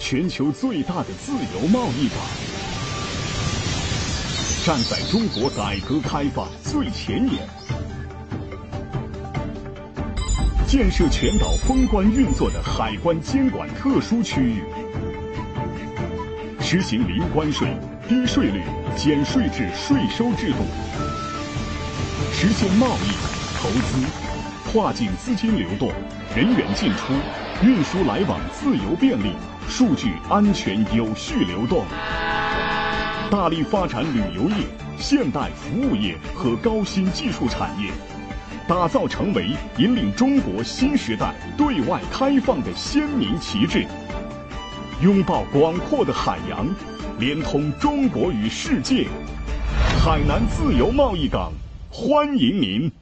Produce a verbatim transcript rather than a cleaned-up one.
全球最大的自由贸易港，站在中国改革开放最前沿，建设全岛封关运作的海关监管特殊区域，实行零关税、低税率、减税制税收制度，实现贸易、投资、跨境资金流动、人员进出、运输来往自由便利、数据安全有序流动，大力发展旅游业、现代服务业和高新技术产业，打造成为引领中国新时代对外开放的鲜明旗帜，拥抱广阔的海洋，连通中国与世界。海南自由贸易港，欢迎您。